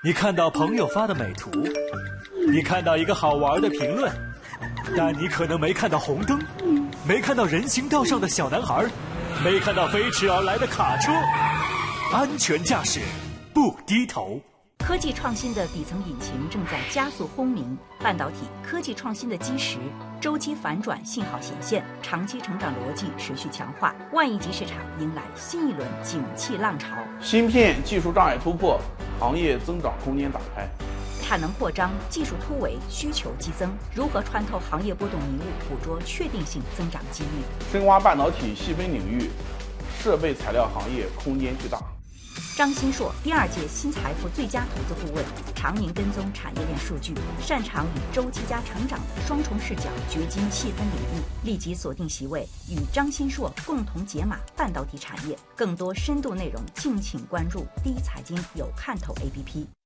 你看到朋友发的美图，你看到一个好玩的评论，但你可能没看到红灯，没看到人行道上的小男孩，没看到飞驰而来的卡车。安全驾驶，不低头。 科技创新的底层引擎正在加速轰鸣，半导体科技创新的基石周期反转信号显现，长期成长逻辑持续强化，万亿级市场迎来新一轮景气浪潮。 芯片技术障碍突破，行业增长空间打开。 产能扩张，技术突围，需求激增，如何穿透行业波动迷雾，捕捉确定性增长机遇？ 深挖半导体细分领域，设备材料行业空间巨大。 张新硕第2届新财富最佳投资顾问，常年跟踪产业链数据，擅长以周期加成长的双重视角掘金细分领域。立即锁定席位，与张新硕共同解码半导体产业。更多深度内容，敬请关注第一财经有看头 APP。